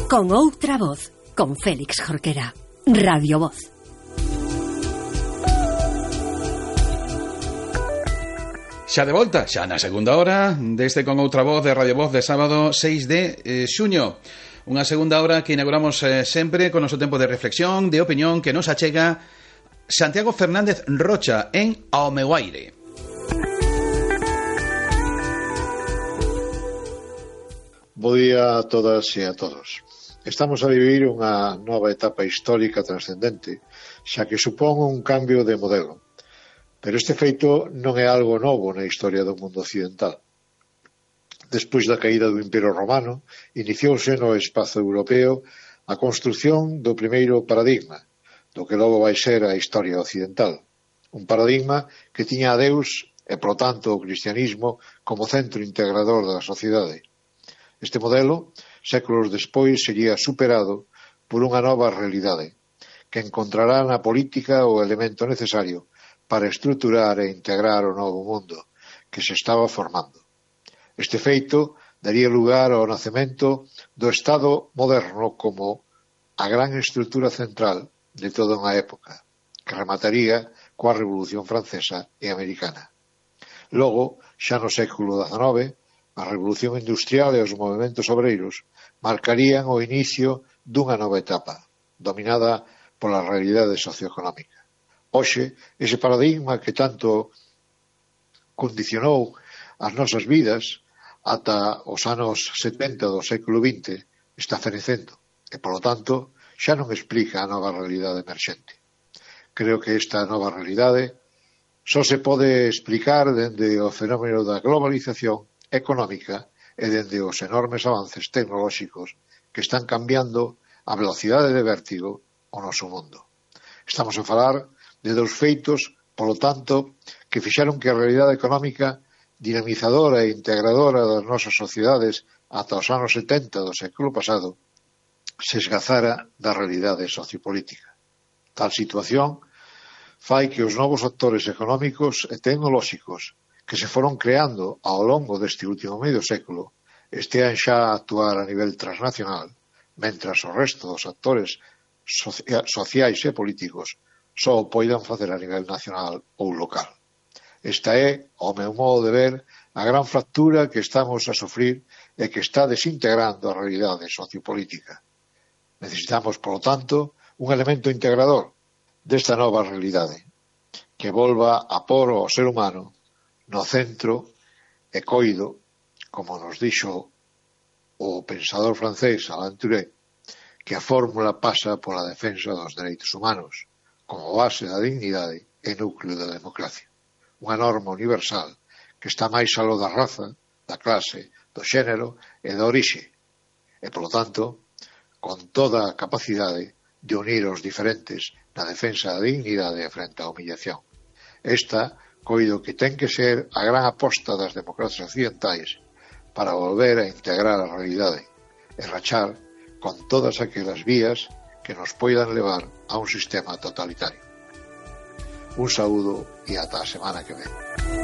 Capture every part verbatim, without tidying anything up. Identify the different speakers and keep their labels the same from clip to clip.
Speaker 1: Con outra voz, con Félix Jorquera. Radio Voz.
Speaker 2: Xa de volta, xa na segunda hora deste Con outra voz de Radio Voz de sábado seis de xuño. Unha segunda hora que inauguramos eh, sempre con noso tempo de reflexión, de opinión, que nos achega Santiago Fernández Rocha en Ao meu aire.
Speaker 3: Bo día a todas e a todos. Estamos a vivir unha nova etapa histórica trascendente, xa que supón un cambio de modelo. Pero este feito non é algo novo na historia do mundo occidental. Despois da caída do Imperio Romano, iniciouse no espazo europeo a construción do primeiro paradigma, do que logo vai ser a historia occidental. Un paradigma que tiña a Deus e, polo tanto, o cristianismo como centro integrador da sociedade. Este modelo, séculos despois, sería superado por unha nova realidade, que encontrará na política o elemento necesario para estruturar e integrar o novo mundo que se estaba formando. Este feito daría lugar ao nacemento do Estado moderno como a gran estrutura central de toda unha época, que remataría coa Revolución Francesa e Americana. Logo, xa no século dezenove, a Revolución Industrial e os movementos obreiros marcarían o inicio dunha nova etapa, dominada pola realidade socioeconómica. Hoxe, ese paradigma que tanto condicionou as nosas vidas ata os anos setenta do século vinte está fenecendo e, polo tanto, xa non explica a nova realidade emerxente. Creo que esta nova realidade só se pode explicar dende o fenómeno da globalización económica e dende os enormes avances tecnolóxicos que están cambiando a velocidade de vértigo o noso mundo. Estamos a falar de dous feitos, polo tanto, que fixaron que a realidade económica dinamizadora e integradora das nosas sociedades ata os anos setenta do século pasado se esgazara da realidade sociopolítica. Tal situación fai que os novos actores económicos e tecnolóxicos que se foron creando ao longo deste último medio século estean xa a actuar a nivel transnacional, mentras o resto dos actores socia sociais e políticos só o poidan facer a nivel nacional ou local. Esta é, ao meu modo de ver, a gran fractura que estamos a sufrir e que está desintegrando a realidade sociopolítica. Necesitamos, polo tanto, un elemento integrador desta nova realidade, que volva a por o ser humano no centro e coido, como nos dixo o pensador francés Alain Touré, que a fórmula pasa pola defensa dos dereitos humanos, como base da dignidade e núcleo da democracia. Unha norma universal que está máis aló da raza, da clase, do xénero e da orixe, e, polo tanto, con toda a capacidade de unir os diferentes na defensa da dignidade frente á humillación. Esta coido que ten que ser a gran aposta das democracias occidentais para volver a integrar a realidade e rachar con todas aquelas vías que nos poidan levar a un sistema totalitario. Un saúdo e ata a semana que ven.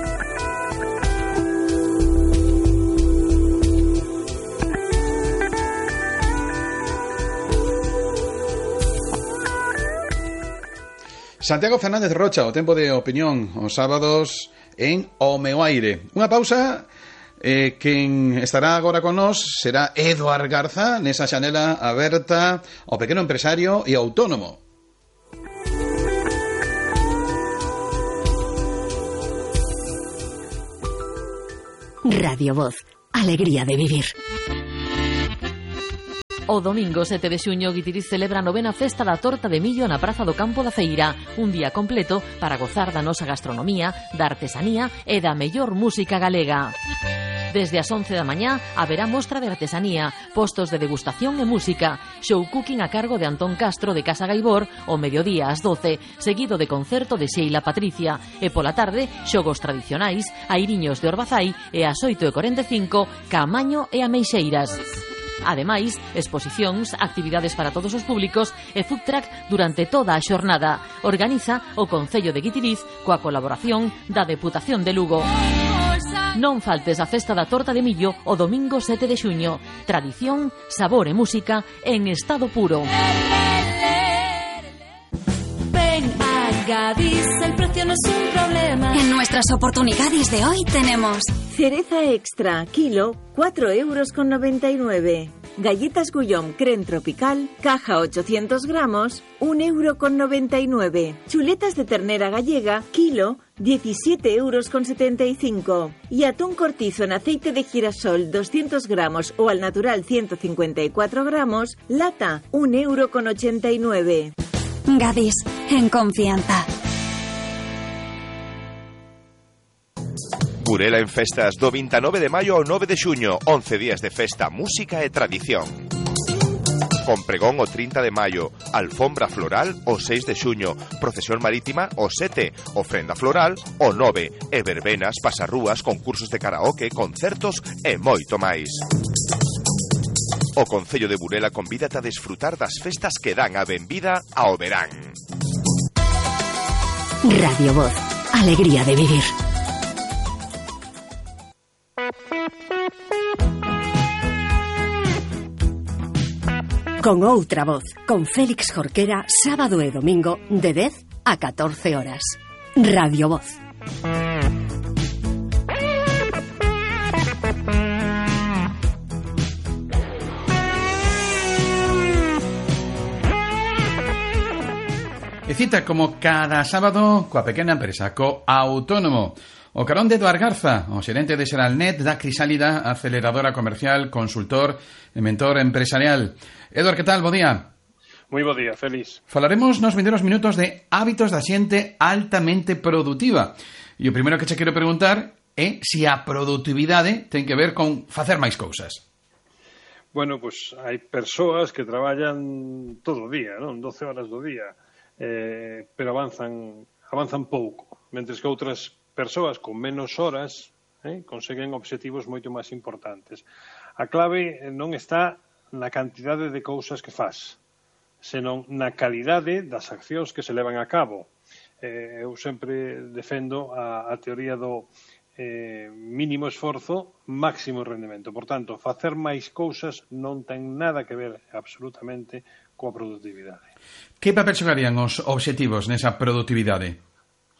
Speaker 2: Santiago Fernández Rocha, o tempo de opinión os sábados en O meu aire. Unha pausa, eh, quen estará agora con nós será Eduard Garza nesa xanela aberta ao pequeno empresario e autónomo.
Speaker 1: Radio Voz, alegría de vivir.
Speaker 4: O domingo sete de xuño Guitiriz celebra a novena festa da torta de millo na Praza do Campo da Feira, un día completo para gozar da nosa gastronomía, da artesanía e da mellor música galega. Desde as once da mañá haberá mostra de artesanía, postos de degustación e música, show cooking a cargo de Antón Castro de Casa Gaibor o mediodía ás doce, seguido de concerto de Sheila Patricia, e pola tarde xogos tradicionais, airiños de Orbazai e ás oito e corenta e cinco Caamaño e Ameixeiras. Ademais, exposicións, actividades para todos os públicos e food truck durante toda a xornada. Organiza o Concello de Guitiriz coa colaboración da Deputación de Lugo. Non faltes a festa da torta de millo o domingo sete de xuño. Tradición, sabor e música en estado puro.
Speaker 5: Ven a Gadis, el precio no es un problema.
Speaker 6: En nuestras oportunidades de hoy tenemos
Speaker 7: cereza extra, kilo, cuatro euros con noventa y nueve. Galletas Gullón Creme Tropical, caja ochocientos gramos, un euro con noventa y nueve. Chuletas de ternera gallega, kilo, diecisiete euros con setenta y cinco. Y atún cortizo en aceite de girasol, doscientos gramos o al natural ciento cincuenta y cuatro gramos, lata, un euro con ochenta y nueve.
Speaker 6: Gadis, en confianza.
Speaker 8: Burela en festas do veintinueve de maio ao nove de xuño, once días de festa, música e tradición. Con pregón o trinta de maio, alfombra floral o seis de xuño, procesión marítima o sete, ofrenda floral o nove, e verbenas, pasarrúas, concursos de karaoke, concertos e moito máis. O Concello de Burela convídate a desfrutar das festas que dan a benvida ao verán.
Speaker 1: Radio Voz, alegría de vivir. Con outra voz, con Félix Jorquera, sábado e domingo, de dez a catorce horas. Radio Voz.
Speaker 2: E cita como cada sábado coa pequena empresa, co autónomo. O carón de Eduard Garza, o xerente de Xeralnet da Crisálida, aceleradora comercial, consultor e mentor empresarial. Eduard, que tal? Bo día.
Speaker 9: Moi bo día, Félix.
Speaker 2: Falaremos nos vindeiros minutos de hábitos da xente altamente produtiva. E o primeiro que che quero preguntar é se a produtividade ten que ver con facer máis cousas.
Speaker 9: Bueno, pois hai persoas que traballan todo o día, non? doce horas do día, eh, pero avanzan, avanzan pouco, mentres que outras persoas con menos horas eh, conseguen obxectivos moito máis importantes. A clave non está na cantidade de cousas que faz, senón na calidade das accións que se levan a cabo. Eh, eu sempre defendo a, a teoría do eh, mínimo esforzo, máximo rendemento. Por tanto, facer máis cousas non ten nada que ver absolutamente coa produtividade.
Speaker 2: Que papel xogarían os obxectivos nesa produtividade?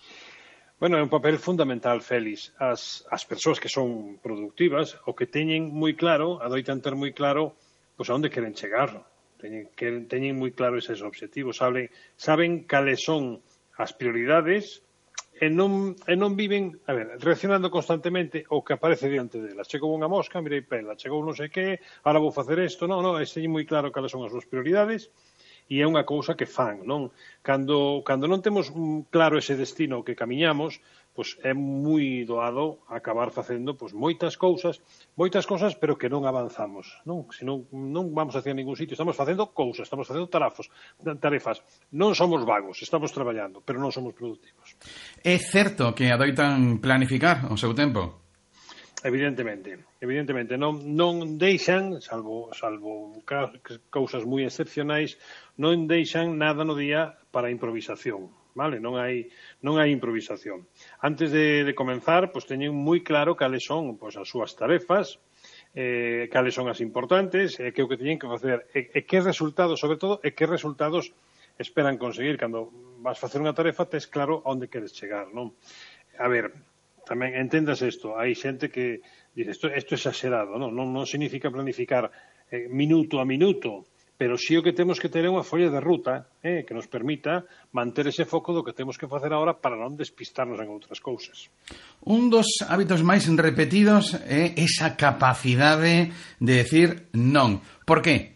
Speaker 9: Bueno, é un papel fundamental, Félix. As, as persoas que son productivas, o que teñen moi claro, adoitan ter moi claro, pois a onde queren chegar. Teñen, que, teñen moi claro eses obxectivos. Saben, saben cales son as prioridades e non, e non viven, a ver, reaccionando constantemente ao que aparece diante delas. Chegou unha mosca, mirei pela, chegou non sei que, ahora vou facer isto. Non, non, teñen moi claro cales son as súas prioridades. E é unha cousa que fan, non? Cando, cando non temos claro ese destino que camiñamos, pois é moi doado acabar facendo pois, moitas cousas, moitas cousas, pero que non avanzamos, non? Senón, non vamos hacia ningún sitio, estamos facendo cousas, estamos facendo tarafos, tarefas. Non somos vagos, estamos traballando, pero non somos productivos.
Speaker 2: É certo que adoitan planificar o seu tempo?
Speaker 9: Evidentemente, evidentemente non, non deixan, salvo, salvo cousas moi excepcionais, non deixan nada no día para improvisación, vale? Non hai, non hai improvisación. Antes de, de comenzar, pois teñen moi claro cales son pois, as súas tarefas, eh, cales son as importantes, e que o que teñen que facer, e, e que resultados, sobre todo, e que resultados esperan conseguir. Cando vas facer unha tarefa, tes claro a onde queres chegar, non? A ver, tamén entendas isto, hai xente que dice, isto, isto é exagerado, non, non, non significa planificar eh, minuto a minuto, pero sí o que temos que ter é unha folla de ruta eh, que nos permita manter ese foco do que temos que facer agora para non despistarnos en outras cousas.
Speaker 2: Un dos hábitos máis repetidos é esa capacidade de decir non. Por qué?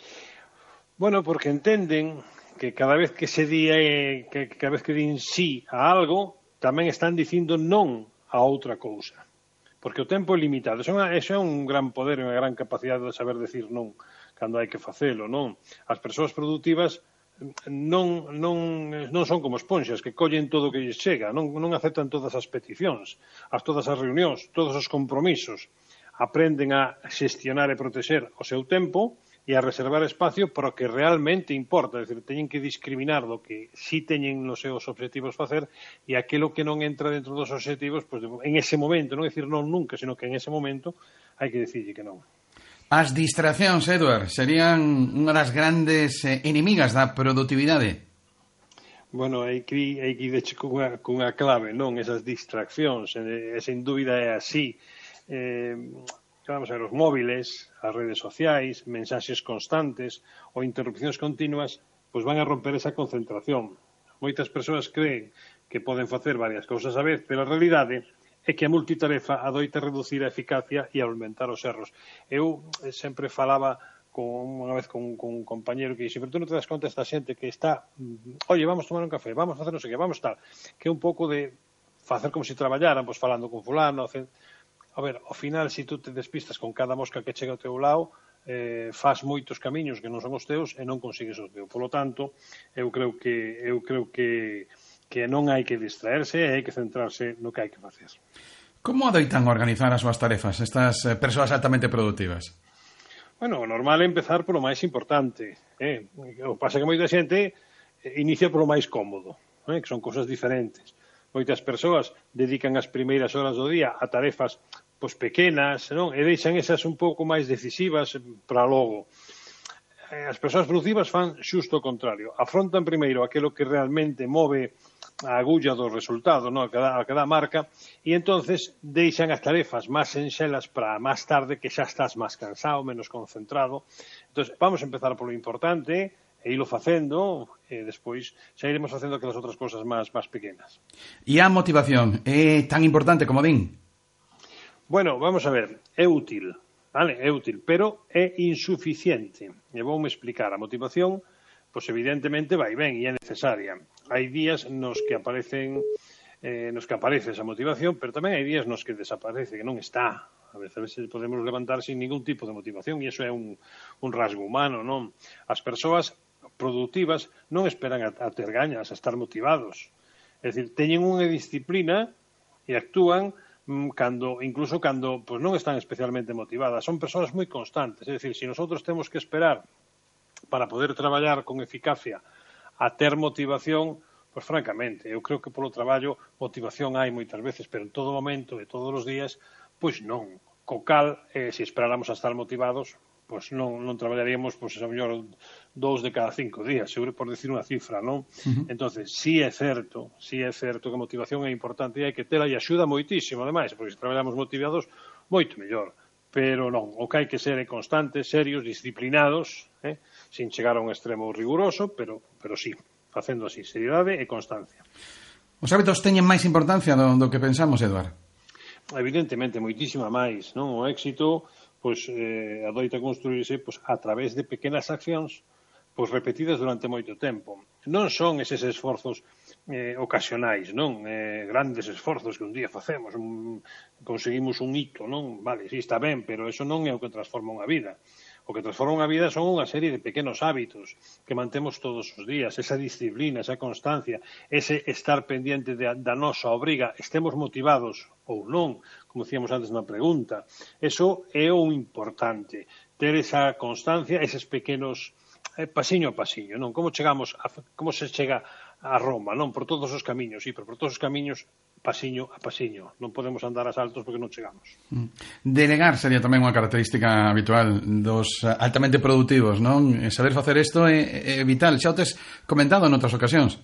Speaker 9: Bueno, porque entenden que cada vez que se di, eh, que cada vez que din sí a algo, tamén están dicindo non a outra cousa. Porque o tempo é limitado. Eso é, unha, eso é un gran poder e unha gran capacidade de saber decir non cando hai que facelo, non? As persoas productivas non, non, non son como esponxas que collen todo o que lles chega, non, non aceptan todas as peticións, as todas as reunións, todos os compromisos. Aprenden a xestionar e protexer o seu tempo e a reservar espacio para o que realmente importa, é dicir, teñen que discriminar do que si teñen nos seus obxectivos facer e aquilo que non entra dentro dos obxectivos, pois, en ese momento, non é dicir non nunca, sino que en ese momento hai que dicirlle que non.
Speaker 2: As distraccións, Eduard, serían unha das grandes eh, inimigas da produtividade?
Speaker 9: Bueno, hai que, hai que ir cunha, cunha clave, non? Esas distraccións, e, e sen dúbida é así. Eh, vamos a ver, os móviles, as redes sociais, mensaxes constantes ou interrupcións continuas, pois van a romper esa concentración. Moitas persoas creen que poden facer varias cousas a vez, pero a realidade é que a multitarefa adoita reducir a eficacia e aumentar os erros. Eu sempre falaba con, unha vez con, con un compañero que dixe, pero tú non te das conta esta xente que está, oye, vamos tomar un café, vamos facer non sei que, vamos tal, que é un pouco de facer como se traballaran, pois falando con fulano, hacer... A ver, ao final, se tú te despistas con cada mosca que chega ao teu lado, eh, faz moitos camiños que non son os teus e non consigues os teus. Por lo tanto, eu creo que eu creo que que non hai que distraerse e hai que centrarse no que hai que facer.
Speaker 2: Como adoitan organizar as súas tarefas estas eh, persoas altamente productivas?
Speaker 9: Bueno, o normal é empezar polo máis importante. Eh? O que pasa que moita xente inicia polo máis cómodo, eh? Que son cosas diferentes. Moitas persoas dedican as primeiras horas do día a tarefas pois, pequenas, non? E deixan esas un pouco máis decisivas para logo. As persoas productivas fan xusto o contrario. Afrontan primeiro aquilo que realmente move a agulla do resultado, non? A cada, a cada marca, e entonces deixan as tarefas máis senxelas para máis tarde, que xa estás máis cansado, menos concentrado. Entón, vamos a empezar polo importante, e ilo facendo, e despois xa iremos facendo aquelas outras cosas máis, máis pequenas.
Speaker 2: E a motivación é tan importante como din?
Speaker 9: Bueno, vamos a ver, é útil, vale? É útil, pero é insuficiente. E voume explicar, a motivación, pois evidentemente vai ben e é necesaria. Hai días nos que aparecen eh, nos que aparece esa motivación, pero tamén hai días nos que desaparece, que non está. A veces podemos levantar sin ningún tipo de motivación e iso é un, un rasgo humano, non? As persoas productivas non esperan a, a ter gañas, a estar motivados. É dicir, teñen unha disciplina e actúan mm, cando, incluso cando pues, non están especialmente motivadas. Son persoas moi constantes. É dicir, se nosotros temos que esperar para poder traballar con eficacia a ter motivación, pois francamente, eu creo que polo traballo motivación hai moitas veces, pero en todo momento e todos os días, pois non. Co cal, eh, se esperáramos a estar motivados, pois non, non traballaríamos, pois, a mellor, dous de cada cinco días, seguro por decir unha cifra, non? Uh-huh. Entonces, sí é certo, sí é certo que a motivación é importante e hai que tela e axuda moitísimo, ademais, porque se traballamos motivados, moito mellor. Pero non, o que hai que ser é constantes, serios, disciplinados, eh? sin chegar a un extremo riguroso, pero, pero sí, facendo así, seriedade e constancia.
Speaker 2: Os hábitos teñen máis importancia do, do que pensamos, Eduard?
Speaker 9: Evidentemente, moitísima máis, non? O éxito, pois, eh, adoita construirse pois, a través de pequenas accións pois, repetidas durante moito tempo. Non son eses esforzos eh, ocasionais, non? Eh, grandes esforzos que un día facemos, un, conseguimos un hito, non? Vale, sí, está ben, pero eso non é o que transforma unha vida. O que transforma unha vida son unha serie de pequenos hábitos que mantemos todos os días, esa disciplina, esa constancia, ese estar pendiente de, da nosa obriga, estemos motivados ou non, como decíamos antes na pregunta. Eso é o importante, ter esa constancia, eses pequenos eh, pasiño a pasiño, non? Como chegamos, a, como se chega a Roma, non? Por todos os camiños, sí, pero por todos os camiños pasiño a pasiño. Non podemos andar a saltos porque non chegamos.
Speaker 2: Delegar sería tamén unha característica habitual dos altamente productivos, non? Saber facer isto é, é vital. Xa o tes comentado en outras ocasións.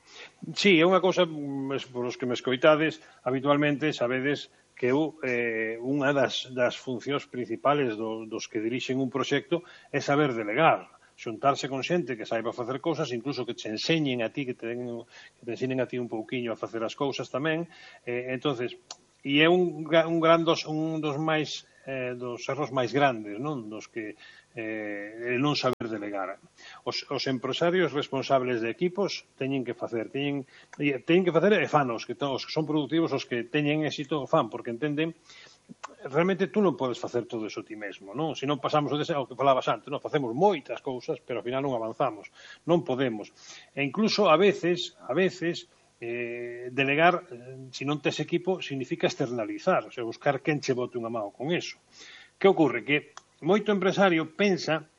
Speaker 9: Sí, é unha cousa, por os que me escoitades, habitualmente sabedes que eu, eh, unha das, das funcións principales do, dos que dirixen un proxecto é saber delegar. Xuntarse con xente que saiba facer cousas, incluso que te enseñen a ti, que te, den, que te enseñen a ti un pouquiño a facer as cousas tamén. Eh, entonces, e é un, un gran dos, un dos máis eh, dos erros máis grandes, non? Dos que eh, non saber delegar. Os, os empresarios responsables de equipos teñen que facer, teñen, teñen que facer e fanos, que os que son productivos, os que teñen éxito fan, porque entenden realmente tú non podes facer todo eso ti mesmo, non? Se non pasamos o, dese, o que falabas antes, non? Facemos moitas cousas, pero ao final non avanzamos, non podemos. E incluso a veces, a veces eh, delegar, eh, se non tes equipo, significa externalizar, o sea, buscar quen che bote unha mão con eso. Que ocorre? Que moito empresario pensa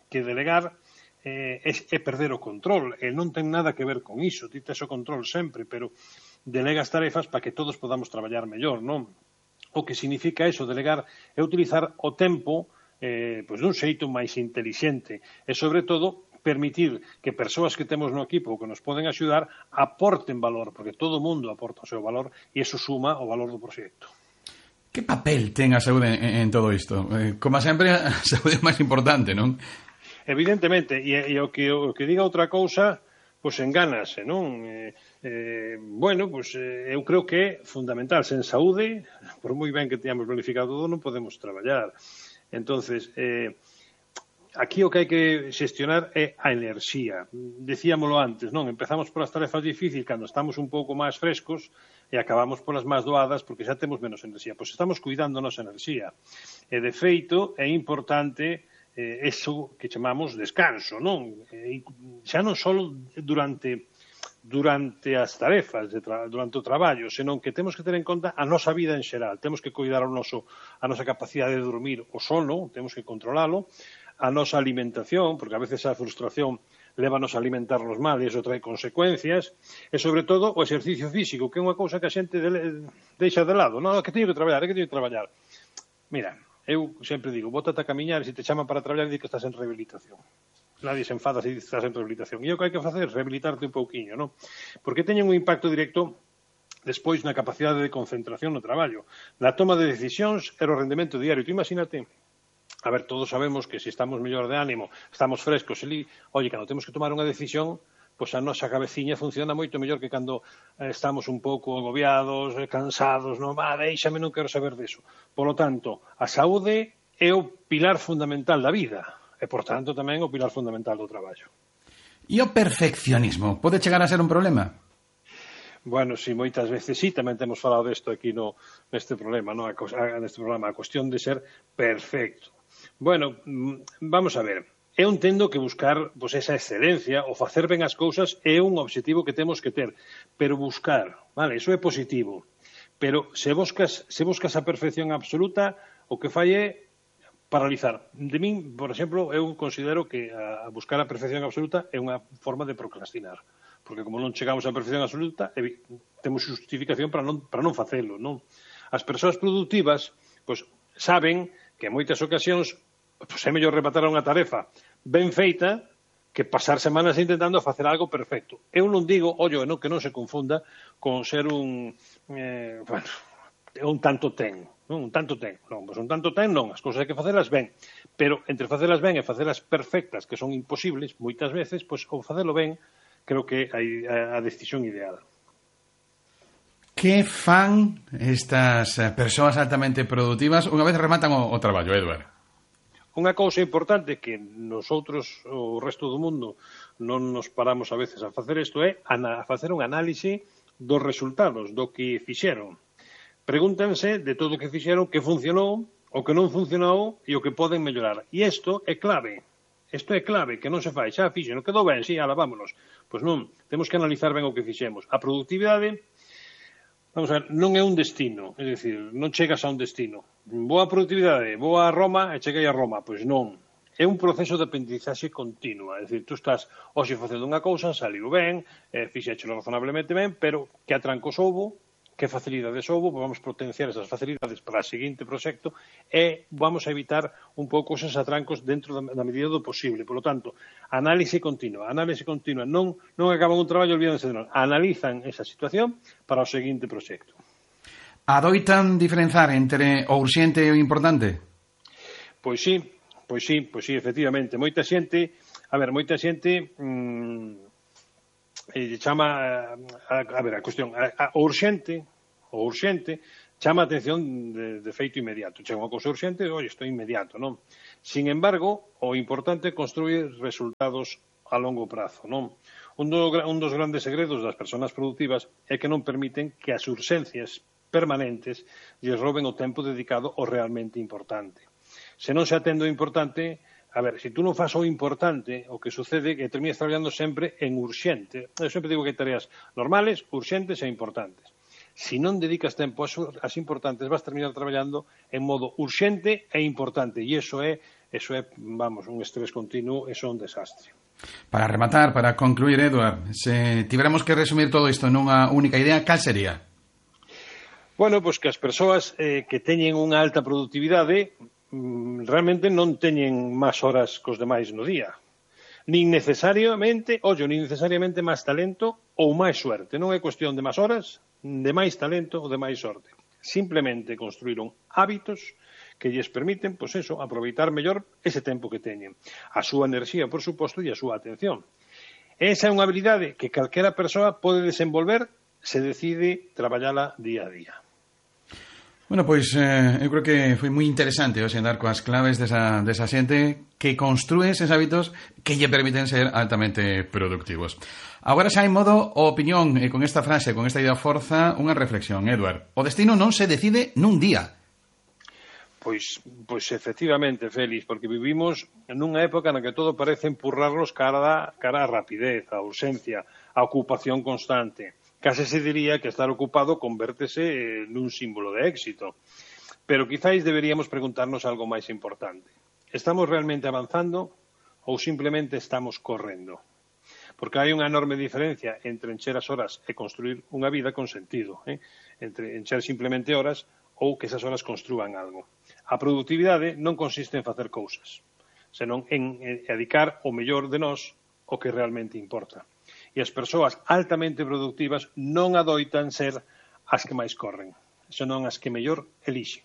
Speaker 9: que delegar eh, é, é perder o control, e non ten nada que ver con iso, ti tes o control sempre, pero delega as tarefas para que todos podamos traballar mellor, non? O que significa eso, delegar, é utilizar o tempo eh, pois dun xeito máis intelixente e, sobre todo, permitir que persoas que temos no equipo que nos poden axudar aporten valor, porque todo o mundo aporta o seu valor e iso suma o valor do proxecto.
Speaker 2: Que papel ten a saúde en, en todo isto? Eh, como sempre, a saúde é máis importante, non?
Speaker 9: Evidentemente, e, e o, que, o que diga outra cousa, pois engánase, non? Eh, eh, bueno, pois eh, eu creo que é fundamental. Sen saúde, por moi ben que teñamos planificado todo, non podemos traballar. Entonces, eh, aquí o que hai que xestionar é a enerxía. Decíamolo antes, non? Empezamos polas tarefas difíciles cando estamos un pouco máis frescos e acabamos polas máis doadas porque xa temos menos enerxía. Pois estamos cuidando a nosa enerxía. E, de feito, é importante eh, eso que chamamos descanso, non? E, xa non só durante durante as tarefas, de tra durante o traballo, senón que temos que ter en conta a nosa vida en xeral. Temos que cuidar o noso, a nosa capacidade de dormir o sono, temos que controlalo, a nosa alimentación, porque a veces a frustración lévanos a alimentarnos mal e iso trae consecuencias, e, sobre todo, o exercicio físico, que é unha cousa que a xente de, deixa de lado. Non, é que teño que traballar, é que teño que traballar. Mira, eu sempre digo, bótate a camiñar e se te chaman para traballar, di que estás en rehabilitación. Nadie se enfada se estás en rehabilitación. E o que hai que facer? Rehabilitarte un pouquiño, non? Porque teñen un impacto directo despois na capacidade de concentración no traballo, na toma de decisións e o rendemento diario. Tú imagínate, a ver, todos sabemos que se estamos mellor de ánimo, estamos frescos, e li, oye, cando temos que tomar unha decisión, pois a nosa cabeciña funciona moito mellor que cando eh, estamos un pouco agobiados, eh, cansados, non, va, deixame, non quero saber deso. Por lo tanto, a saúde é o pilar fundamental da vida. E, por tanto, tamén o pilar fundamental do traballo.
Speaker 2: E o perfeccionismo pode chegar a ser un problema?
Speaker 9: Bueno, si, moitas veces sí, tamén temos falado desto aquí no, neste problema, no? a, neste programa, a cuestión de ser perfecto. Bueno, vamos a ver, eu entendo que buscar pois, esa excelencia, o facer ben as cousas é un obxectivo que temos que ter, pero buscar, vale, iso é positivo, pero se buscas, se buscas a perfección absoluta, o que fai é paralizar. De min, por exemplo, eu considero que a buscar a perfección absoluta é unha forma de procrastinar. Porque como non chegamos á perfección absoluta, temos justificación para non, para non facelo, non? As persoas productivas, pois, saben que en moitas ocasións pois, é mellor rematar unha tarefa ben feita que pasar semanas intentando facer algo perfecto. Eu non digo, ollo, non, que non se confunda con ser un... Eh, bueno, un tanto ten. Non, un tanto ten, non, pois un tanto ten non, as cousas hai que facelas ben, pero entre facelas ben e facelas perfectas, que son imposibles, moitas veces, pois o facelo ben, creo que hai a decisión ideal.
Speaker 2: Que fan estas persoas altamente productivas unha vez rematan o, o traballo, Edward?
Speaker 9: Unha cousa importante que nosotros, o resto do mundo, non nos paramos a veces a facer isto é a facer un análise dos resultados, do que fixeron. Pregúntanse de todo o que fixeron, que funcionou, o que non funcionou e o que poden mellorar. E isto é clave. Isto é clave, que non se fai. Xa fixen, non quedou ben, sí, ala, vámonos. Pois non, temos que analizar ben o que fixemos. A productividade, vamos a ver, non é un destino. É dicir, non chegas a un destino. Boa productividade, vou a Roma e cheguei a Roma. Pois non. É un proceso de aprendizaxe continua. É dicir, tú estás hoxe facendo unha cousa, saliu ben, eh, fixéchelo razonablemente ben, pero que atrancos houbo, que facilidades houbo, vamos potenciar esas facilidades para o seguinte proxecto e vamos a evitar un pouco esos atrancos dentro da medida do posible. Por lo tanto, análise continua, análise continua. Non, non acaban un traballo olvídense de non. Analizan esa situación para o seguinte proxecto.
Speaker 2: Adoitan diferenzar entre o urxente e o importante?
Speaker 9: Pois sí, pois sí, pois sí, efectivamente. Moita xente, a ver, moita xente... Mmm, e chama a, a ver, a cuestión a, a, o urxente o urxente chama a atención de, de feito inmediato. Chega unha cousa urxente, oi, isto é inmediato, non? Sin embargo, o importante é construir resultados a longo prazo, non? Un, do, un dos grandes segredos das persoas productivas é que non permiten que as urxencias permanentes lles roben o tempo dedicado ao realmente importante. Se non se atende o importante, a ver, se tú non fas o importante, o que sucede é que terminas traballando sempre en urxente. Eu sempre digo que hai tareas normales, urxentes e importantes. Se non dedicas tempo ás importantes, vas terminar traballando en modo urxente e importante. E iso é eso é, vamos, un estrés continuo, eso é un desastre.
Speaker 2: Para rematar, para concluir, Eduard, se tiveramos que resumir todo isto nunha única idea, cal sería?
Speaker 9: Bueno, pois que as persoas eh, que teñen unha alta productividade mm, realmente non teñen máis horas cos demais no día. Nin necesariamente, ollo, nin necesariamente máis talento ou máis suerte. Non é cuestión de máis horas, de máis talento ou de máis sorte. Simplemente construíron hábitos que lles permiten, pois eso, aproveitar mellor ese tempo que teñen. A súa enerxía, por suposto, e a súa atención. Esa é unha habilidade que calquera persoa pode desenvolver se decide traballala día a día.
Speaker 2: Bueno, pois eh, eu creo que foi moi interesante hoxe dar coas claves desa, desa xente que construe eses hábitos que lle permiten ser altamente productivos. Agora xa en modo opinión, e con esta frase, con esta idea forza, unha reflexión, Eduard. O destino non se decide nun día.
Speaker 9: Pois, pois efectivamente, Félix, porque vivimos nunha época na que todo parece empurrarnos cara, cara a rapidez, a urxencia, a ocupación constante. Case se diría que estar ocupado convértese nun símbolo de éxito. Pero quizáis deberíamos preguntarnos algo máis importante. Estamos realmente avanzando ou simplemente estamos correndo? Porque hai unha enorme diferencia entre encher as horas e construir unha vida con sentido, eh? Entre encher simplemente horas ou que esas horas construan algo. A productividade non consiste en facer cousas, senón en dedicar o mellor de nós o que realmente importa. E as persoas altamente productivas non adoitan ser as que máis corren, senón as que mellor elixen.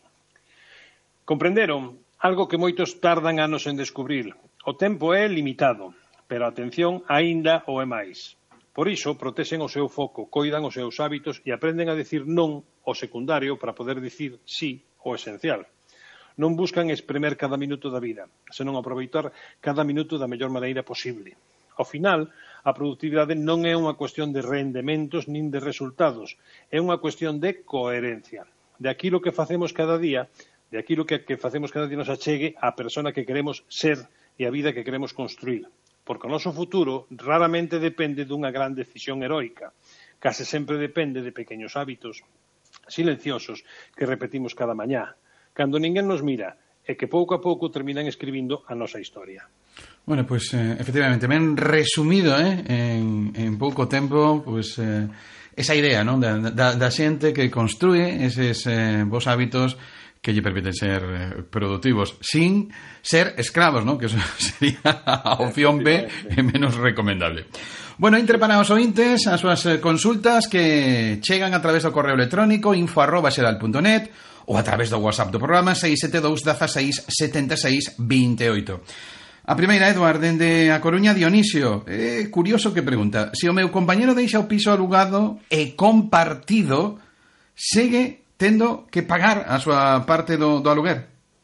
Speaker 9: Comprenderon algo que moitos tardan anos en descubrir. O tempo é limitado, pero a atención aínda o é máis. Por iso, protexen o seu foco, coidan os seus hábitos e aprenden a decir non ao secundario para poder dicir sí ao esencial. Non buscan espremer cada minuto da vida, senón aproveitar cada minuto da mellor maneira posible. Ao final, a productividade non é unha cuestión de rendementos nin de resultados, é unha cuestión de coherencia, de aquilo que facemos cada día, de aquilo que, que facemos cada día nos achegue á persona que queremos ser e a vida que queremos construir. Porque o noso futuro raramente depende dunha gran decisión heroica, case sempre depende de pequenos hábitos silenciosos que repetimos cada mañá, cando ninguén nos mira e que pouco a pouco terminan escribindo a nosa historia.
Speaker 2: Bueno, pois, pues, eh, efectivamente, ben resumido, eh, en, en pouco tempo, pois, pues, eh, esa idea, non, da, da, da xente que construye eses eh, bons hábitos que lle permiten ser eh, productivos, sin ser escravos, non? Que eso sería a opción B e menos recomendable. Bueno, entre para os ointes, as súas consultas que chegan a través do correo electrónico info arroba xeral punto net ou a través do WhatsApp do programa seis sete dous, dezasseis, setenta e seis, vinte e oito. A primeira, Eduard, dende a Coruña, Dionisio. É curioso que pregunta: se o meu compañero deixa o piso alugado e compartido, segue tendo que pagar a súa parte do, do aluguer?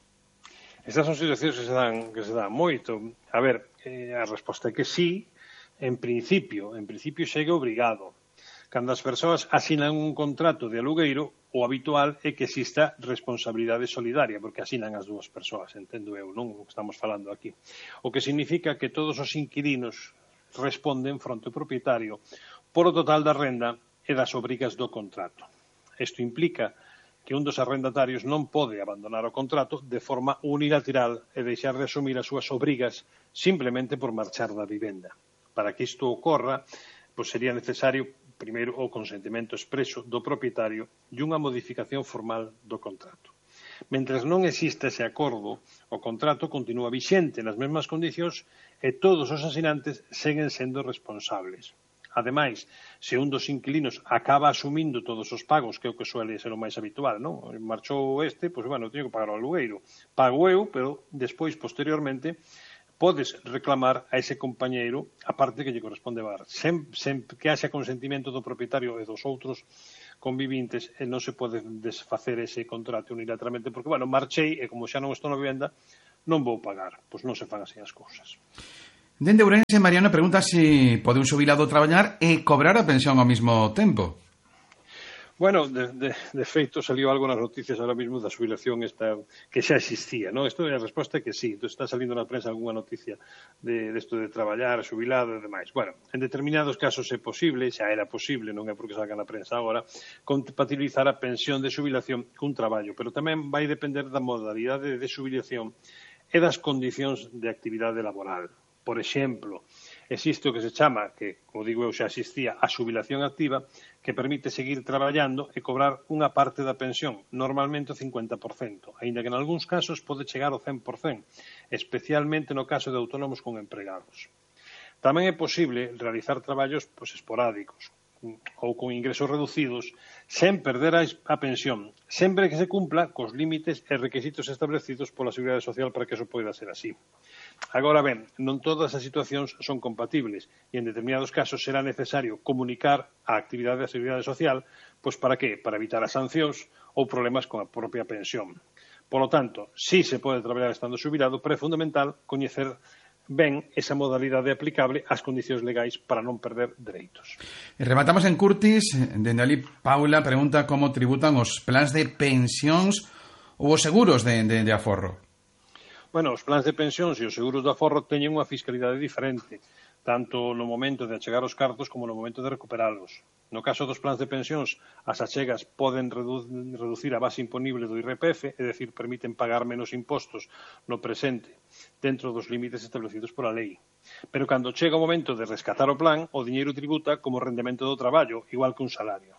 Speaker 9: Estas son situacións que se dan, que se dan moito. A ver, eh, a resposta é que sí, en principio, en principio segue obrigado. Cando as persoas asinan un contrato de alugueiro, o habitual é que exista responsabilidade solidaria, porque asinan as dúas persoas, entendo eu, non o que estamos falando aquí. O que significa que todos os inquilinos responden fronte ao propietario por o total da renda e das obrigas do contrato. Isto implica que un dos arrendatarios non pode abandonar o contrato de forma unilateral e deixar de asumir as súas obrigas simplemente por marchar da vivenda. Para que isto ocorra, pois sería necesario primeiro o consentimento expreso do propietario e unha modificación formal do contrato. Mentres non exista ese acordo, o contrato continúa vixente nas mesmas condicións e todos os asinantes seguen sendo responsables. Ademais, se un dos inquilinos acaba asumindo todos os pagos, que é o que suele ser o máis habitual, non? Marchou este, pois, bueno, teño que pagar o alugueiro. Pago eu, pero despois, posteriormente, podes reclamar a ese compañeiro a parte que lle corresponde pagar. Sem, sem que haxa consentimento do propietario e dos outros convivintes, e non se pode desfacer ese contrato unilateralmente, porque, bueno, marchei e como xa non estou na vivenda, non vou pagar. Pois non se fan así as cousas.
Speaker 2: Dende Ourense, Mariano pregunta se pode un xubilado traballar e cobrar a pensión ao mesmo tempo.
Speaker 9: Bueno, de, de, de feito, salió algo nas noticias ahora mismo da xubilación esta, que xa existía, ¿no? Isto é a resposta que sí. Entón, está salindo na prensa algunha noticia de, de esto de traballar, xubilado e demais. Bueno, en determinados casos é posible, xa era posible, non é porque salga na prensa agora, compatibilizar a pensión de xubilación cun traballo, pero tamén vai depender da modalidade de xubilación e das condicións de actividade laboral. Por exemplo, existe o que se chama, que, como digo eu, xa existía, a xubilación activa, que permite seguir traballando e cobrar unha parte da pensión, normalmente o cincuenta por cento, aínda que en algúns casos pode chegar ao cen por cento, especialmente no caso de autónomos con empregados. Tamén é posible realizar traballos pois, esporádicos ou con ingresos reducidos sen perder a pensión, sempre que se cumpla cos límites e requisitos establecidos pola Seguridade Social para que eso poida ser así. Agora ben, non todas as situacións son compatibles e en determinados casos será necesario comunicar a actividade da Seguridade Social, pois para que? Para evitar as sancións ou problemas con a propia pensión. Por lo tanto, si se pode traballar estando xubilado, pero é fundamental coñecer ben esa modalidade aplicable ás condicións legais para non perder dereitos.
Speaker 2: E rematamos en Curtis. Dende ali, Paula pregunta como tributan os plans de pensións ou os seguros de, de, de aforro.
Speaker 9: Bueno, os plans de pensións e os seguros de aforro teñen unha fiscalidade diferente, tanto no momento de achegar os cartos como no momento de recuperalos. No caso dos plans de pensións, as achegas poden redu reducir a base imponible do I R P F, é dicir, permiten pagar menos impostos no presente, dentro dos límites establecidos pola lei. Pero cando chega o momento de rescatar o plan, o diñeiro tributa como rendemento do traballo, igual que un salario.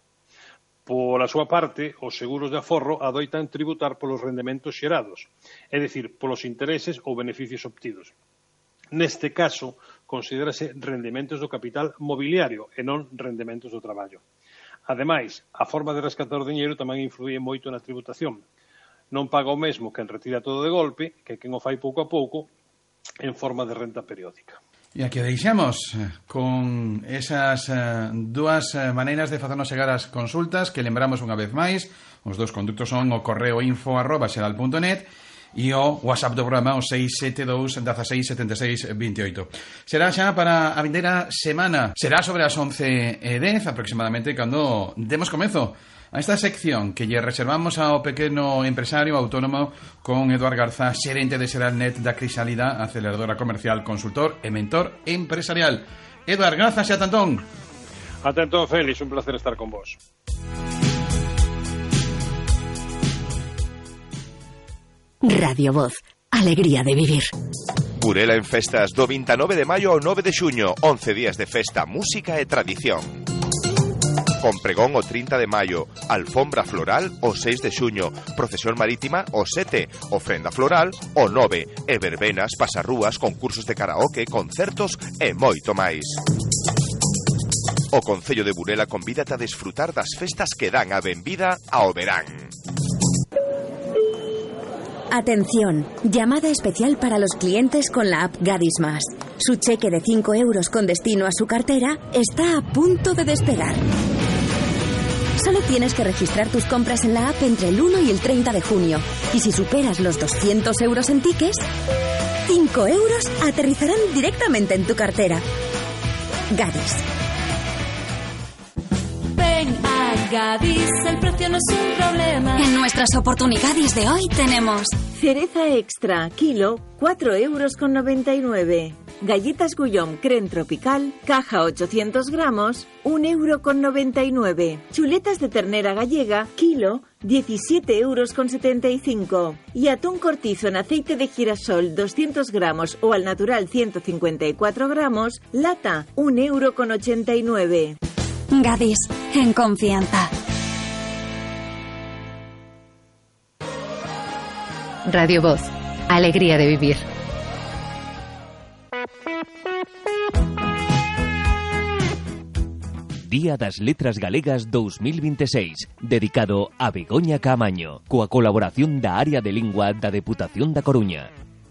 Speaker 9: Pola súa parte, os seguros de aforro adoitan tributar polos rendementos xerados, é dicir, polos intereses ou beneficios obtidos. Neste caso, considérase rendementos do capital mobiliario e non rendementos do traballo. Ademais, a forma de rescatar o diñeiro tamén influye moito na tributación. Non paga o mesmo quen retira todo de golpe que quen o fai pouco a pouco en forma de renta periódica.
Speaker 2: E aquí o deixamos con esas uh, dúas uh, maneiras de facernos chegar as consultas que lembramos unha vez máis. Os dous conductos son o correo info arroba xeral punto net e o WhatsApp do programa o seis sete dous, dezasseis, setenta e seis, vinte e oito. Será xa para a vindeira semana. Será sobre as once e dez aproximadamente cando demos comenzo a esta sección que lle reservamos ao pequeno empresario autónomo con Eduard Garza, xerente de Seralnet da Crisálida, aceleradora comercial, consultor e mentor empresarial. Eduard, grazas e atantón.
Speaker 9: Atentón, Félix, un placer estar con vos.
Speaker 1: Radio Voz, alegría de vivir.
Speaker 8: Burela en festas do vinte e nove de maio ao nove de xuño, once días de festa, música e tradición. Con pregón o trinta de maio, alfombra floral o seis de xuño, procesión marítima o sete, ofrenda floral o nove, e verbenas, pasarrúas, concursos de karaoke, concertos e moito máis. O Concello de Burela convídate a desfrutar das festas que dan a benvida ao verán.
Speaker 6: Atención, llamada especial para los clientes con la app Gadis Más. Su cheque de cinco euros con destino a su cartera está a punto de despegar. Solo tienes que registrar tus compras en la app entre el uno y el treinta de junio. Y si superas los doscientos euros en tickets, cinco euros aterrizarán directamente en tu cartera. Gadis.
Speaker 5: Ven a Gadis, el precio no es un problema.
Speaker 6: En nuestras oportunidades de hoy tenemos
Speaker 7: cereza extra, kilo, cuatro euros con noventa y nueve. Galletas Gullón Creme Tropical, caja ochocientos gramos, un euro con noventa y nueve. Chuletas de ternera gallega, kilo, diecisiete euros con setenta y cinco. Y atún cortizo en aceite de girasol, doscientos gramos o al natural ciento cincuenta y cuatro gramos, lata, un euro con ochenta y nueve.
Speaker 6: Gadis, en confianza.
Speaker 4: Radio Voz, alegría de vivir.
Speaker 10: Día das Letras Galegas dos mil vinte e seis, dedicado a Begoña Caamaño, coa colaboración da área de lingua da Deputación da Coruña.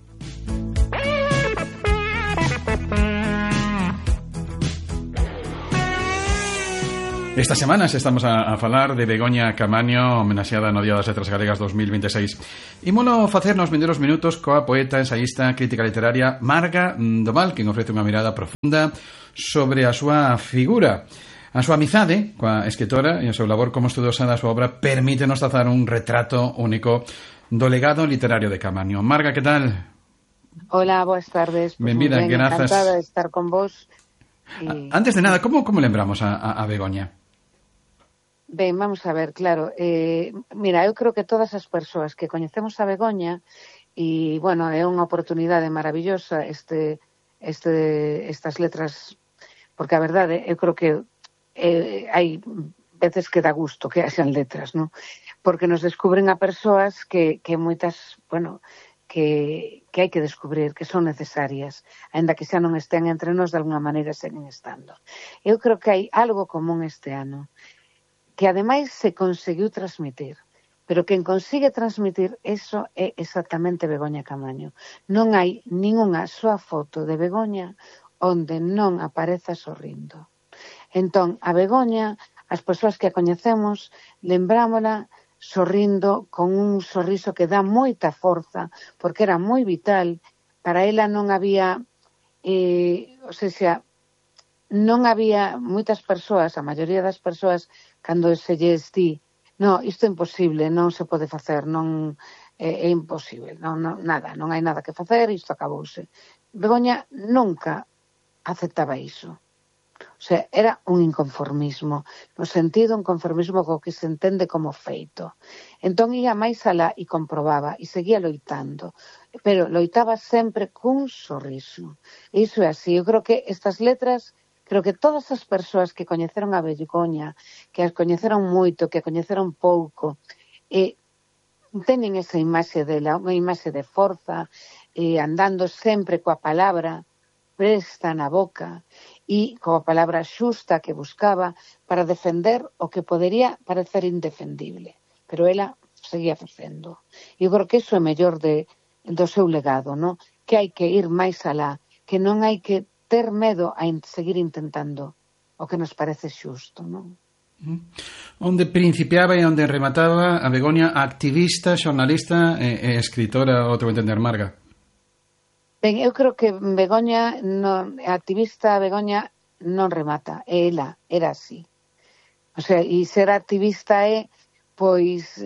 Speaker 2: Estas semanas estamos a, a falar de Begoña Caamaño, homenaxeada no Día das Letras Galegas dos mil vinte e seis. Ímono facer nos vindeiros minutos coa poeta, ensaísta, crítica literaria Marga Domal, que ofrece unha mirada profunda sobre a súa figura. A súa amizade coa escritora e o seu labor como estudiosa da súa obra permítenos trazar un retrato único do legado literario de Caamaño. Marga, que tal?
Speaker 11: Hola, boas tardes. Pues
Speaker 2: benvida,
Speaker 11: ben,
Speaker 2: grazas.
Speaker 11: Encantada de estar con vos.
Speaker 2: Y... Antes de nada, como, como lembramos a, a, a Begoña?
Speaker 11: Ben, vamos a ver, claro. Eh, mira, eu creo que todas as persoas que coñecemos a Begoña e, bueno, é unha oportunidade maravillosa este, este, estas letras, porque a verdade, eu creo que eh, hai veces que dá gusto que haxan letras, non? Porque nos descubren a persoas que, que moitas, bueno, que, que hai que descubrir, que son necesarias, aínda que xa non estén entre nós, de alguna maneira seguen estando. Eu creo que hai algo común este ano, que ademais se conseguiu transmitir, pero quen consigue transmitir eso é exactamente Begoña Caamaño. Non hai ningunha soa foto de Begoña onde non apareza sorrindo. Entón, a Begoña, as persoas que a coñecemos, lembrámola sorrindo con un sorriso que dá moita forza, porque era moi vital. Para ela non había, eh, ou seja, non había moitas persoas, a maioría das persoas, cando se lles di, no, isto é imposible, non se pode facer, non é, é imposible, non, non, nada, non hai nada que facer, isto acabouse. Begoña nunca aceptaba iso. O sea, era un inconformismo, no sentido un conformismo co que se entende como feito. Entón ia máis alá e comprobaba, e seguía loitando, pero loitaba sempre cun sorriso. E iso é así, eu creo que estas letras, creo que todas as persoas que coñeceron a Begoña, que as coñeceron moito, que a coñeceron pouco, e teñen esa imaxe dela, unha imaxe de forza, e andando sempre coa palabra presta na boca, e coa palabra xusta que buscaba para defender o que podería parecer indefendible. Pero ela seguía facendo. E eu creo que iso é mellor de, do seu legado, no? Que hai que ir máis alá, que non hai que ter medo a in seguir intentando o que nos parece xusto, non?
Speaker 2: Onde principiaba e onde remataba a Begoña, activista, xornalista e, e escritora, outro entender, Marga?
Speaker 11: Ben, eu creo que Begoña, non, activista Begoña non remata, ela era así. O sea, e ser activista é, pois,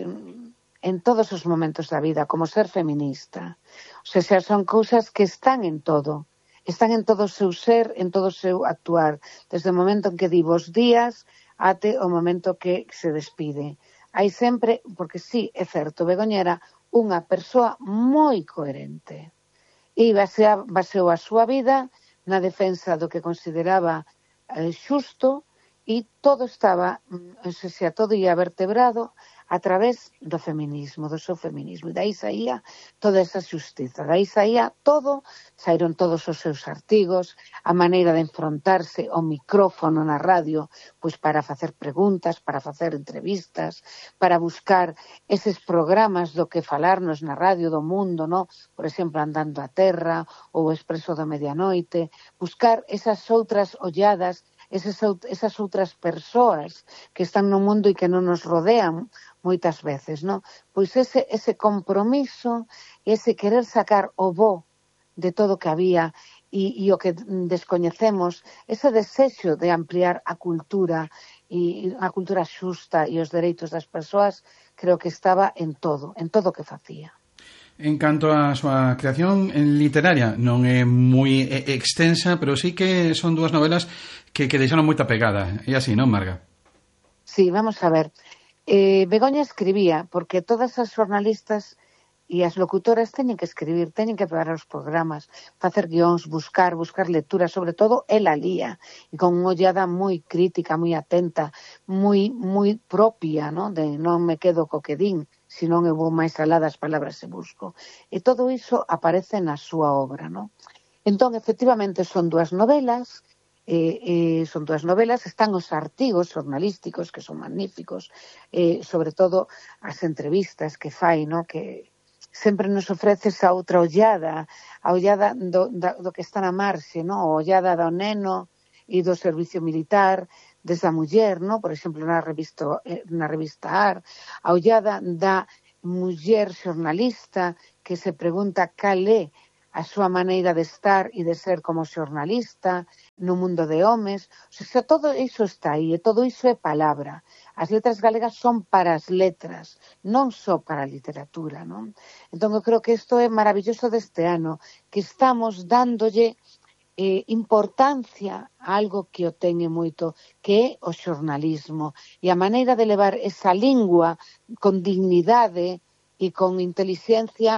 Speaker 11: en todos os momentos da vida, como ser feminista. O sea, xa son cousas que están en todo. Están en todo o seu ser, en todo o seu actuar, desde o momento en que di bos días até o momento que se despide. Hai sempre, porque sí, é certo, Begoña era unha persoa moi coherente e baseou a súa vida na defensa do que consideraba eh, xusto, e todo estaba, o sea, todo ia vertebrado a través do feminismo, do seu feminismo. E dai saía toda esa xustiza, dai saía todo, saíron todos os seus artigos, a maneira de enfrontarse ao micrófono na radio, pois para facer preguntas, para facer entrevistas, para buscar eses programas do que falarnos na radio do mundo, no? Por exemplo, Andando a Terra ou o Expreso da Medianoite, buscar esas outras olladas, esas, esas outras persoas que están no mundo e que non nos rodean moitas veces, non? Pois ese, ese compromiso, ese querer sacar o bo de todo o que había e, e o que descoñecemos, ese desexo de ampliar a cultura e a cultura xusta e os dereitos das persoas, creo que estaba en todo, en todo o que facía.
Speaker 2: En canto a súa creación literaria, non é moi extensa, pero sí que son dúas novelas que, que deixaron moita pegada. É así, non, Marga?
Speaker 11: Sí, vamos a ver. Eh, Begoña escribía, porque todas as xornalistas e as locutoras teñen que escribir, teñen que preparar os programas, facer guións, buscar, buscar lecturas, sobre todo ela lía, e con unha ollada moi crítica, moi atenta, moi moi propia, ¿no? De non me quedo co que din, senón eu vou máis alá das palabras e busco. E todo iso aparece na súa obra, ¿no? Entón, efectivamente, son dúas novelas, Eh, eh, son dúas novelas, están os artigos xornalísticos que son magníficos, eh, sobre todo as entrevistas que fai, no? Que sempre nos ofrece esa outra ollada, a ollada do, da, do que está na marxe, no? A ollada do neno e do servicio militar, desde a muller, no? Por exemplo, na revista, na revista Ar, a ollada da muller xornalista que se pregunta cal é a súa maneira de estar e de ser como xornalista no mundo de homes. O sea, todo iso está aí, e todo iso é palabra. As letras galegas son para as letras, non só para a literatura, non? Entón, eu creo que isto é maravilloso deste ano, que estamos dándolle eh, importancia a algo que o teñe moito, que é o xornalismo, e a maneira de levar esa lingua con dignidade e con inteligencia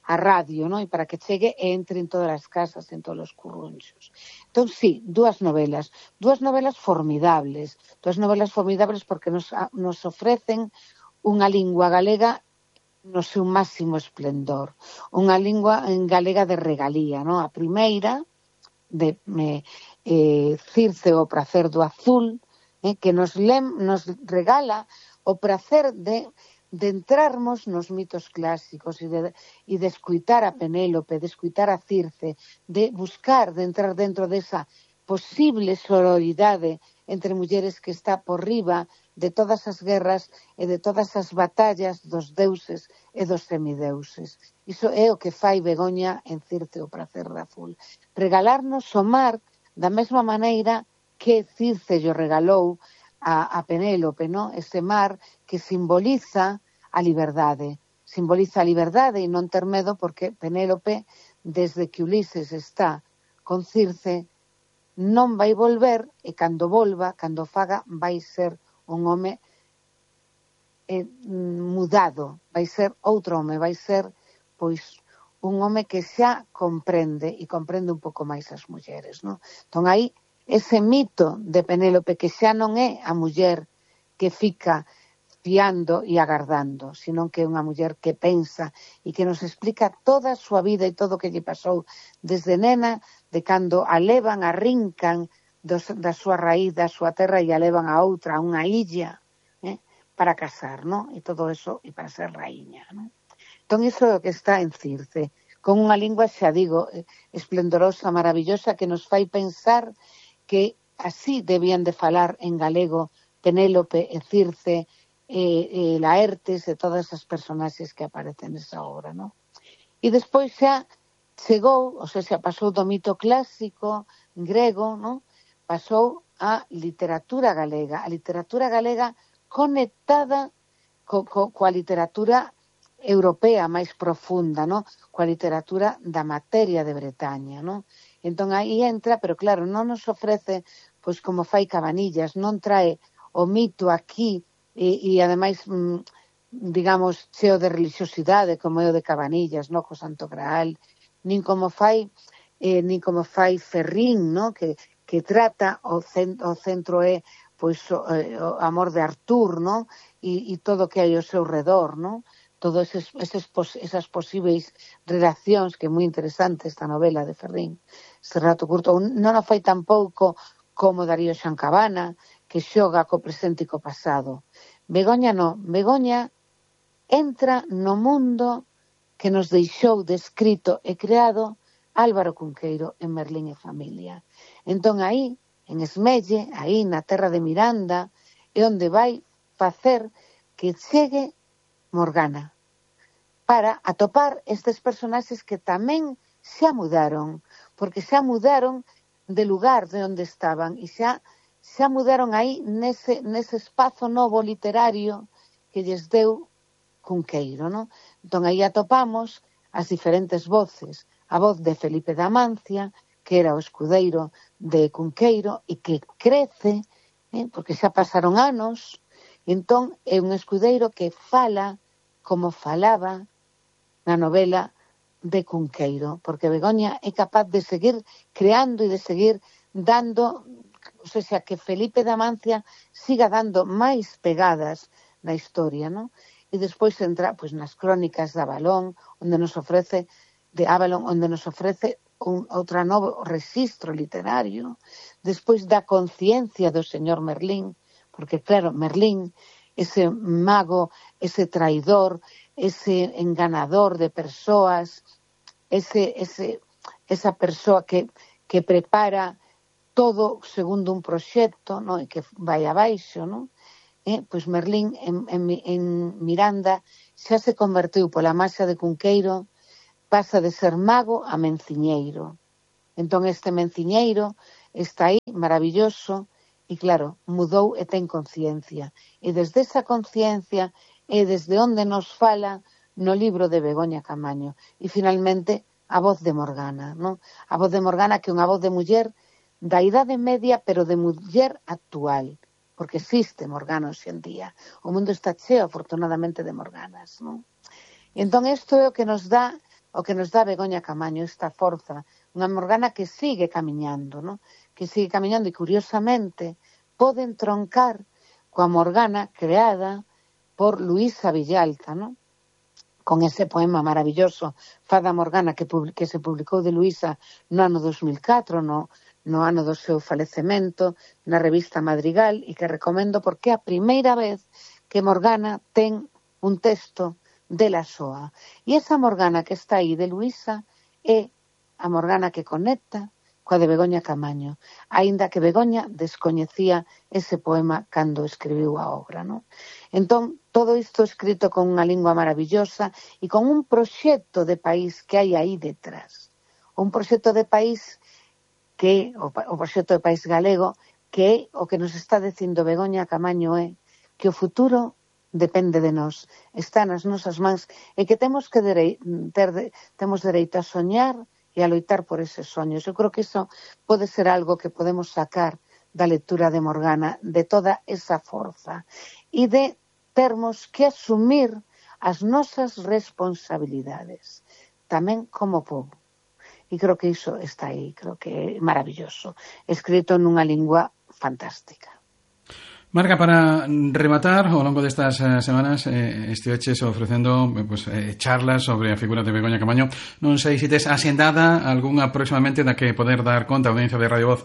Speaker 11: a radio, ¿no? E para que chegue e entre en todas as casas, en todos os currunchos. Entón, sí, dúas novelas, dúas novelas formidables, dúas novelas formidables porque nos, nos ofrecen unha lingua galega no seu máximo esplendor, unha lingua en galega de regalía, ¿no? A primeira, de me, eh, Circe o prazer do azul, eh, que nos, lem, nos regala o prazer de de entrarmos nos mitos clásicos e de, e de escuitar a Penélope, de escuitar a Circe, de buscar, de entrar dentro desa posible sororidade entre mulleres que está por riba de todas as guerras e de todas as batallas dos deuses e dos semideuses. Iso é o que fai Begoña en Circe o prazer do azul. Regalarnos o mar da mesma maneira que Circe lle regalou a, a Penélope, ¿no? Ese mar que simboliza a liberdade. Simboliza a liberdade e non ter medo porque Penélope, desde que Ulises está con Circe, non vai volver e cando volva, cando faga, vai ser un home eh, mudado, vai ser outro home, vai ser pois un home que xa comprende e comprende un pouco máis as mulleres, ¿no? Entón aí ese mito de Penélope que xa non é a muller que fica fiando e agardando, sino que é unha muller que pensa e que nos explica toda a súa vida e todo o que lle pasou desde nena, de cando a levan, a rincan dos, da súa raíz, da súa terra e a levan a outra, a unha illa, eh, para casar, ¿no? E todo eso, e para ser raíña, ¿no? Entón, iso é o que está en Circe, con unha lingua, xa digo, esplendorosa, maravillosa, que nos fai pensar que así debían de falar en galego Penélope e Circe, e, e Laertes e todas as personaxes que aparecen nesa obra, ¿no? E despois xa chegou, ou sea, xa pasou do mito clásico grego, ¿no? Pasou a literatura galega, a literatura galega conectada co, co, coa literatura europea máis profunda, ¿no? Coa literatura da materia de Bretaña, ¿no? Entón aí entra, pero claro, non nos ofrece, pois como fai Cabanillas, non trae o mito aquí e, e ademais, mm, digamos, cheo de religiosidade como é o de Cabanillas, ¿no? Co Santo Graal, nin como fai eh, nin como fai Ferrín, ¿no? Que, que trata o, cent, o centro é pois o, eh, o amor de Artur, ¿no? E, e todo o que hai ao seu redor, ¿no? Todas eses, eses, esas posíveis relacións, que é moi interesante esta novela de Ferrín, este rato curto. Non a fai tampouco como Darío Xancabana, que xoga co presente e co pasado. Begoña non. Begoña entra no mundo que nos deixou descrito e creado Álvaro Cunqueiro en Merlín e Familia. Entón aí, en Esmelle, aí na terra de Miranda, é onde vai facer que chegue Morgana, para atopar estes personaxes que tamén xa mudaron, porque xa mudaron de lugar de onde estaban e xa, xa mudaron aí nese, nese espazo novo literario que lles deu Cunqueiro, ¿no? Entón aí atopamos as diferentes voces, a voz de Felipe de Amancia, que era o escudeiro de Cunqueiro e que crece, eh, porque xa pasaron anos. Entón, é un escudeiro que fala como falaba na novela de Cunqueiro, porque Begoña é capaz de seguir creando e de seguir dando, ou seja, que Felipe de Amancia siga dando máis pegadas na historia, ¿no? E despois entra pois, nas crónicas de Avalón, onde nos ofrece, de Avalón, onde nos ofrece un outro novo registro literario, despois da conciencia do señor Merlín, porque claro, Merlín, ese mago, ese traidor, ese enganador de persoas, ese, ese, esa persoa que, que prepara todo segundo un proxecto, ¿no? E que vai abaixo, ¿no? Eh, pois Merlín en, en, en Miranda xa se convertiu pola masa de Cunqueiro, pasa de ser mago a menciñeiro. Entón este menciñeiro está aí maravilloso, e claro, mudou e ten conciencia. E desde esa conciencia é desde onde nos fala no libro de Begoña Camaño. E finalmente a voz de Morgana, ¿no? A voz de Morgana que é unha voz de muller da idade media, pero de muller actual, porque existe Morgana hoxe en día. O mundo está cheo, afortunadamente, de Morganas, ¿no? E entón isto é o que nos dá o que nos dá Begoña Camaño, esta forza, unha Morgana que sigue camiñando, ¿no? Que sigue camiñando e, curiosamente, pode entroncar coa Morgana creada por Luísa Villalza, ¿no? Con ese poema maravilloso, Fada Morgana, que, que se publicou de Luísa no ano dos mil catro, no, no ano do seu falecemento, na revista Madrigal, e que recomendo porque é a primeira vez que Morgana ten un texto dela soa. E esa Morgana que está aí de Luísa é a Morgana que conecta coa de Begoña Camaño, aínda que Begoña descoñecía ese poema cando escribiu a obra, non? Entón, todo isto escrito con unha lingua maravillosa e con un proxecto de país que hai aí detrás. Un proxecto de país que, o, o proxecto de país galego, que é o que nos está dicindo Begoña Camaño é que o futuro depende de nós, está nas nosas mans e que temos que derei, ter, temos dereito a soñar e a loitar por eses soños. Eu creo que iso pode ser algo que podemos sacar da lectura de Morgana, de toda esa forza e de termos que asumir as nosas responsabilidades, tamén como povo. E creo que iso está aí, creo que é maravilloso, escrito nunha lingua fantástica.
Speaker 2: Marga, para rematar, ao longo destas uh, semanas eh, estiveches ofrecendo pues, eh, charlas sobre a figura de Begoña Camaño. Non sei se tes asendada algunha próximamente da que poder dar conta a audiencia de Radio Voz.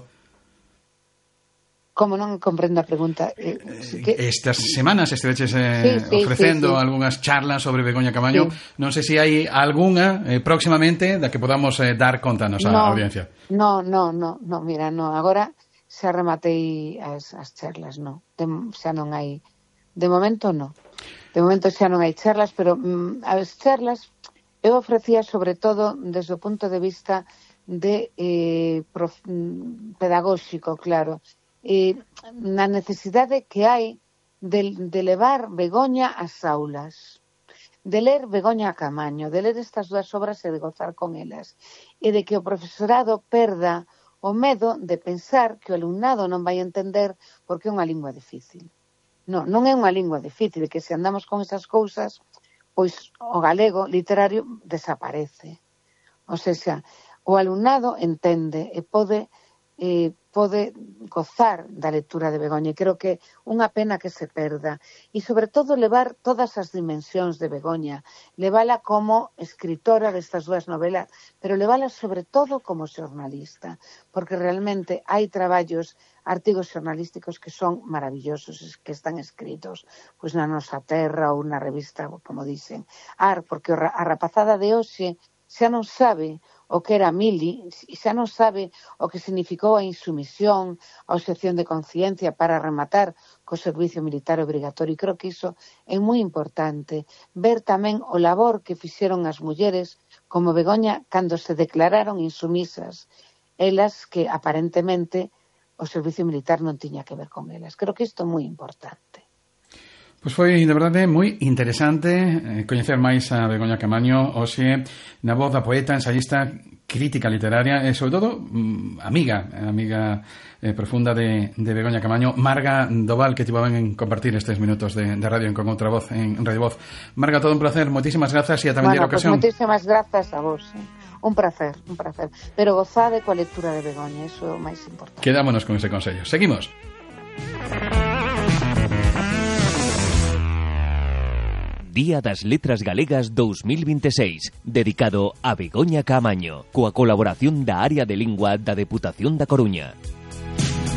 Speaker 11: Como non comprendo a pregunta? Eh,
Speaker 2: que... Estas semanas estiveches eh, sí, sí, ofrecendo sí, sí. algunhas charlas sobre Begoña Camaño. Sí. Non sei se hai algunha eh, próximamente da que podamos eh, dar conta a nosa
Speaker 11: no,
Speaker 2: audiencia.
Speaker 11: No, no, no, no, mira, no, agora xa rematei as, as charlas, no. De, xa non hai... De momento, no. De momento xa non hai charlas, pero mm, as charlas eu ofrecía sobre todo desde o punto de vista de eh, prof, pedagóxico, claro. Eh, na necesidade que hai de, de levar Begoña ás aulas, de ler Begoña Camaño, de ler estas dúas obras e de gozar con elas, e de que o profesorado perda o medo de pensar que o alumnado non vai entender porque é unha lingua difícil. Non, non é unha lingua difícil, que se andamos con esas cousas, pois o galego literario desaparece. O sea, o alumnado entende e pode, eh, pode gozar da lectura de Begoña. E creo que unha pena que se perda. E, sobre todo, levar todas as dimensións de Begoña. Levala como escritora destas dúas novelas, pero levala, sobre todo, como xornalista. Porque realmente hai traballos, artigos xornalísticos que son maravillosos, que están escritos pois na Nosa Terra ou na revista, como dicen, Ar, porque a rapazada de hoxe xa non sabe o que era Mili, xa non sabe o que significou a insumisión, a obxección de conciencia para rematar co servicio militar obrigatorio. E creo que iso é moi importante. Ver tamén o labor que fixeron as mulleres como Begoña cando se declararon insumisas, elas que aparentemente o servicio militar non tiña que ver con elas. Creo que isto é moi importante.
Speaker 2: Pois foi, de verdade, moi interesante eh, coñecer máis a Begoña Camaño, hoxe, na voz da poeta, ensayista, crítica literaria e, sobre todo, mm, amiga, amiga eh, profunda de, de Begoña Camaño. Marga Doval, que te van en compartir estes minutos de, de radio en Con Outra Voz, en Radio Voz. Marga, todo un placer, moitísimas grazas e ata
Speaker 11: bueno,
Speaker 2: vendera ocasión.
Speaker 11: Pues moitísimas grazas a vos, eh. un placer, un placer. Pero gozade coa lectura de Begoña, iso é o máis importante.
Speaker 2: Quedámonos con ese consello. Seguimos.
Speaker 10: Día das Letras Galegas dous mil vinte e seis, dedicado a Begoña Camaño, coa colaboración da Área de Lingua da Deputación da Coruña.